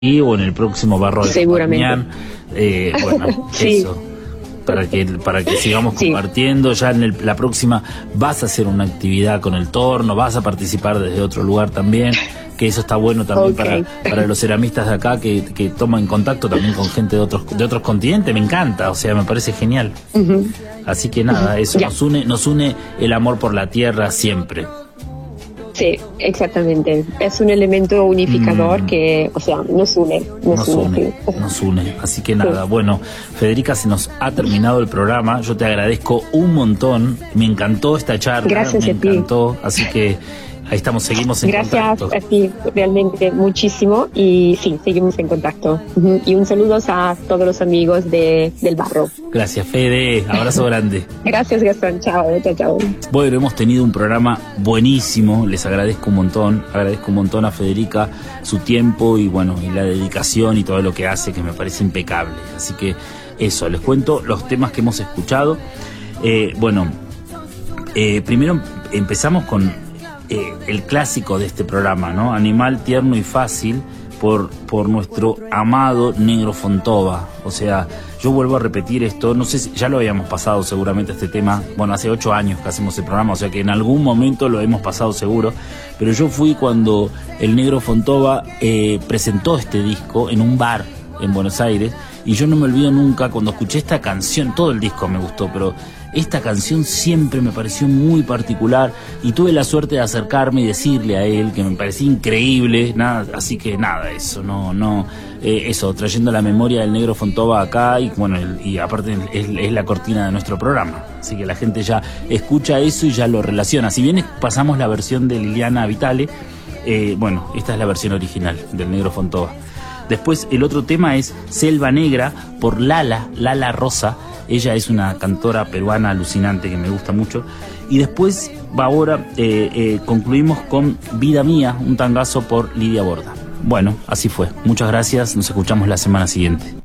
o en el próximo barro de Campañán. Bueno, sí. Eso. Para que sigamos compartiendo. Ya en la próxima vas a hacer una actividad con el torno, vas a participar desde otro lugar también, que eso está bueno también para los ceramistas de acá que toman contacto también con gente de otros continentes. Me encanta, o sea, me parece genial. Así que nada, eso nos une el amor por la tierra siempre. Sí, exactamente. Es un elemento unificador que, o sea, nos une. Nos une. Así que nada, bueno, Federica, se nos ha terminado el programa. Yo te agradezco un montón. Me encantó esta charla. Gracias a ti. Me encantó. Así que ahí seguimos en contacto. Gracias a ti, realmente muchísimo. Y sí, seguimos en contacto. Y un saludo a todos los amigos del barro. Gracias, Fede. Abrazo grande. Gracias, Gastón. Chao. Bueno, hemos tenido un programa buenísimo. Les agradezco un montón. Agradezco un montón a Federica su tiempo y bueno, y la dedicación y todo lo que hace, que me parece impecable. Así que eso, les cuento los temas que hemos escuchado. Primero empezamos con el clásico de este programa, ¿no? Animal tierno y fácil, por nuestro amado Negro Fontova. O sea, yo vuelvo a repetir esto, no sé si ya lo habíamos pasado seguramente este tema, bueno, hace 8 años que hacemos el programa, o sea que en algún momento lo hemos pasado seguro, pero yo fui cuando el Negro Fontova presentó este disco en un bar en Buenos Aires, y yo no me olvido nunca cuando escuché esta canción. Todo el disco me gustó, pero esta canción siempre me pareció muy particular y tuve la suerte de acercarme y decirle a él que me parecía increíble, así que eso, trayendo la memoria del Negro Fontova acá, y bueno, y aparte es la cortina de nuestro programa, así que la gente ya escucha eso y ya lo relaciona. Si bien pasamos la versión de Liliana Vitale, esta es la versión original del Negro Fontova. Después el otro tema es Selva Negra por Lala Rosa. Ella es una cantora peruana alucinante que me gusta mucho. Y después ahora concluimos con Vida Mía, un tangazo por Lidia Borda. Bueno, así fue. Muchas gracias. Nos escuchamos la semana siguiente.